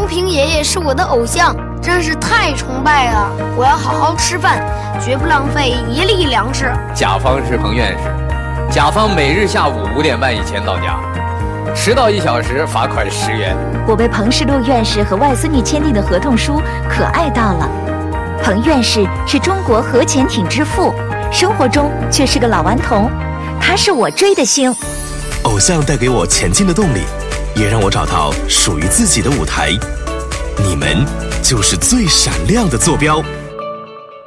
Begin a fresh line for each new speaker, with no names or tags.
东平爷爷是我的偶像，真是太崇拜了。我要好好吃饭，绝不浪费一粒粮食。
甲方是彭院士，甲方每日下午5点半以前到家，迟到1小时罚款10元。
我被彭世禄院士和外孙女签订的合同书可爱到了。彭院士是中国核潜艇之父，生活中却是个老顽童，他是我追的星。
偶像带给我前进的动力，也让我找到属于自己的舞台。你们就是最闪亮的坐标。